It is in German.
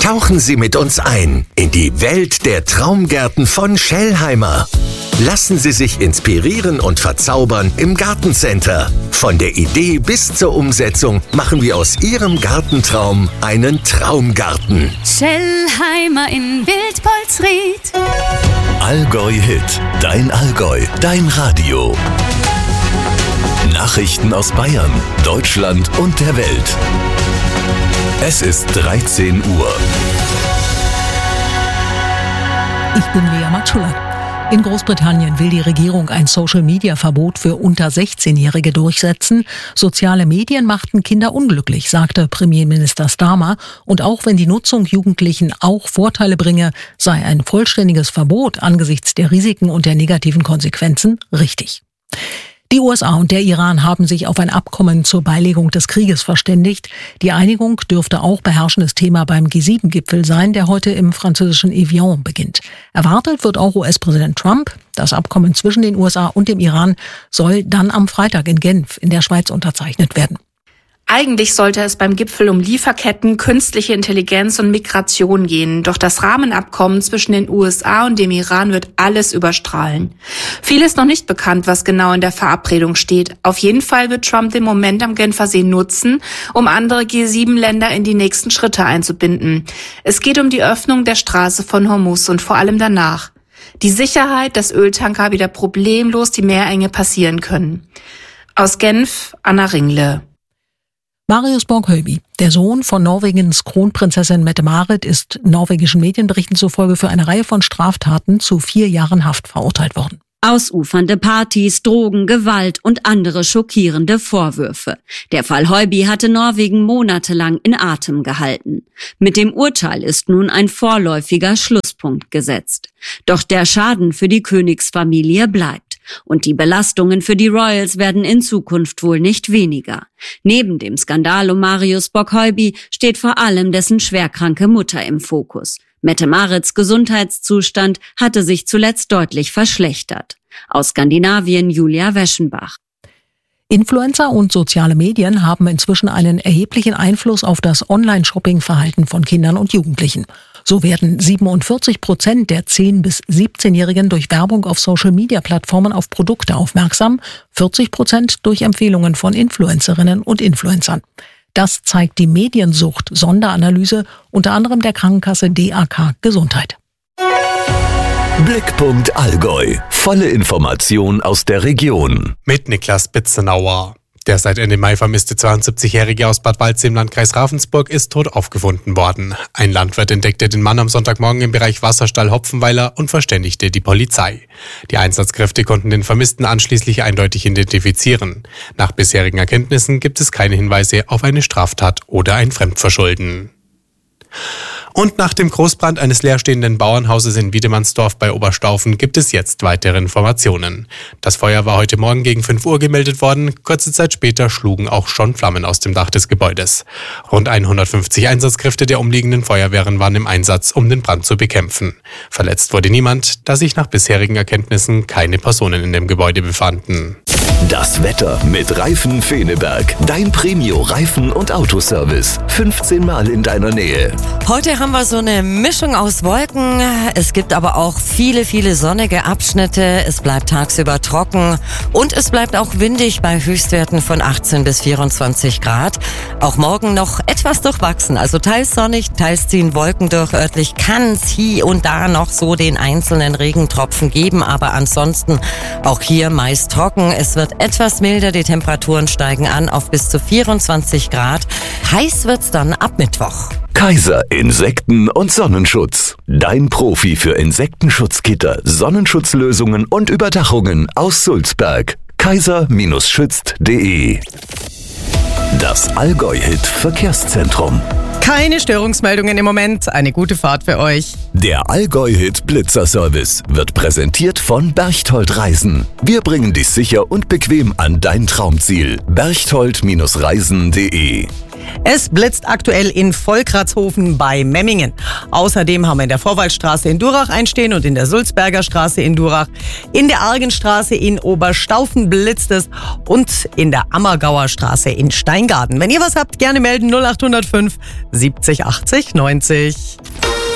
Tauchen Sie mit uns ein in die Welt der Traumgärten von Schellheimer. Lassen Sie sich inspirieren und verzaubern im Gartencenter. Von der Idee bis zur Umsetzung machen wir aus Ihrem Gartentraum einen Traumgarten. Schellheimer in Wildpolsried. Allgäu Hit, dein Allgäu, dein Radio. Nachrichten aus Bayern, Deutschland und der Welt. Es ist 13 Uhr. Ich bin Lea Matschula. In Großbritannien will die Regierung ein Social-Media-Verbot für unter 16-Jährige durchsetzen. Soziale Medien machten Kinder unglücklich, sagte Premierminister Starmer. Und auch wenn die Nutzung Jugendlichen auch Vorteile bringe, sei ein vollständiges Verbot angesichts der Risiken und der negativen Konsequenzen richtig. Die USA und der Iran haben sich auf ein Abkommen zur Beilegung des Krieges verständigt. Die Einigung dürfte auch beherrschendes Thema beim G7-Gipfel sein, der heute im französischen Evian beginnt. Erwartet wird auch US-Präsident Trump. Das Abkommen zwischen den USA und dem Iran soll dann am Freitag in Genf in der Schweiz unterzeichnet werden. Eigentlich sollte es beim Gipfel um Lieferketten, künstliche Intelligenz und Migration gehen. Doch das Rahmenabkommen zwischen den USA und dem Iran wird alles überstrahlen. Viel ist noch nicht bekannt, was genau in der Verabredung steht. Auf jeden Fall wird Trump den Moment am Genfersee nutzen, um andere G7-Länder in die nächsten Schritte einzubinden. Es geht um die Öffnung der Straße von Hormuz und vor allem danach. Die Sicherheit, dass Öltanker wieder problemlos die Meerenge passieren können. Aus Genf, Anna Ringle. Marius Borg-Höyby, der Sohn von Norwegens Kronprinzessin Mette-Marit, ist norwegischen Medienberichten zufolge für eine Reihe von Straftaten zu 4 Jahren Haft verurteilt worden. Ausufernde Partys, Drogen, Gewalt und andere schockierende Vorwürfe. Der Fall Höyby hatte Norwegen monatelang in Atem gehalten. Mit dem Urteil ist nun ein vorläufiger Schlusspunkt gesetzt. Doch der Schaden für die Königsfamilie bleibt. Und die Belastungen für die Royals werden in Zukunft wohl nicht weniger. Neben dem Skandal um Marius Borg-Höyby steht vor allem dessen schwerkranke Mutter im Fokus. Mette-Marits Gesundheitszustand hatte sich zuletzt deutlich verschlechtert. Aus Skandinavien Julia Weschenbach. Influencer und soziale Medien haben inzwischen einen erheblichen Einfluss auf das Online-Shopping-Verhalten von Kindern und Jugendlichen. So werden 47% der 10- bis 17-Jährigen durch Werbung auf Social-Media-Plattformen auf Produkte aufmerksam, 40% durch Empfehlungen von Influencerinnen und Influencern. Das zeigt die Mediensucht-Sonderanalyse unter anderem der Krankenkasse DAK Gesundheit. Blickpunkt Allgäu. Volle Information aus der Region. Mit Niklas Bitzenauer. Der seit Ende Mai vermisste 72-Jährige aus Bad Waldsee im Landkreis Ravensburg ist tot aufgefunden worden. Ein Landwirt entdeckte den Mann am Sonntagmorgen im Bereich Wasserstall Hopfenweiler und verständigte die Polizei. Die Einsatzkräfte konnten den Vermissten anschließend eindeutig identifizieren. Nach bisherigen Erkenntnissen gibt es keine Hinweise auf eine Straftat oder ein Fremdverschulden. Und nach dem Großbrand eines leerstehenden Bauernhauses in Wiedemannsdorf bei Oberstaufen gibt es jetzt weitere Informationen. Das Feuer war heute Morgen gegen 5 Uhr gemeldet worden. Kurze Zeit später schlugen auch schon Flammen aus dem Dach des Gebäudes. Rund 150 Einsatzkräfte der umliegenden Feuerwehren waren im Einsatz, um den Brand zu bekämpfen. Verletzt wurde niemand, da sich nach bisherigen Erkenntnissen keine Personen in dem Gebäude befanden. Das Wetter mit Reifen Feneberg. Dein Premio-Reifen- und Autoservice. 15 Mal in deiner Nähe. Heute haben wir so eine Mischung aus Wolken. Es gibt aber auch viele, viele sonnige Abschnitte. Es bleibt tagsüber trocken und es bleibt auch windig bei Höchstwerten von 18 bis 24 Grad. Auch morgen noch etwas durchwachsen. Also teils sonnig, teils ziehen Wolken durch. Örtlich kann es hier und da noch so den einzelnen Regentropfen geben. Aber ansonsten auch hier meist trocken. Es wird etwas milder. Die Temperaturen steigen an auf bis zu 24 Grad. Heiß wird's dann ab Mittwoch. Kaiser Insekten- und Sonnenschutz. Dein Profi für Insektenschutzgitter, Sonnenschutzlösungen und Überdachungen aus Sulzberg. kaiser-schützt.de. Das Allgäu-Hit-Verkehrszentrum. Keine Störungsmeldungen im Moment. Eine gute Fahrt für euch. Der Allgäu-Hit-Blitzer-Service wird präsentiert von Berchtold Reisen. Wir bringen dich sicher und bequem an dein Traumziel. berchtold-reisen.de. Es blitzt aktuell in Volkratshofen bei Memmingen. Außerdem haben wir in der Vorwaldstraße in Durach einstehen und in der Sulzberger Straße in Durach. In der Argenstraße in Oberstaufen blitzt es und in der Ammergauer Straße in Steingarten. Wenn ihr was habt, gerne melden 0805 70 80 90.